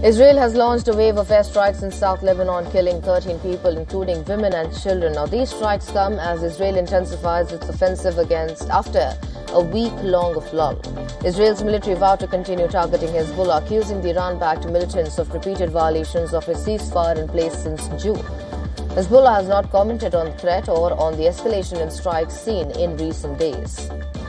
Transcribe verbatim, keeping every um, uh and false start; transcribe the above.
Israel has launched a wave of airstrikes in South Lebanon, killing thirteen people, including women and children. Now, these strikes come as Israel intensifies its offensive against after a week-long of lull. Israel's military vowed to continue targeting Hezbollah, accusing the Iran-backed militants of repeated violations of a ceasefire in place since June. Hezbollah has not commented on the threat or on the escalation in strikes seen in recent days.